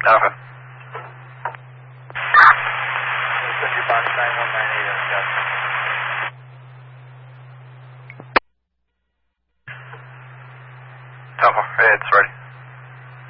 Alpha. Send your box 9198 on Scott. Alpha, it's ready.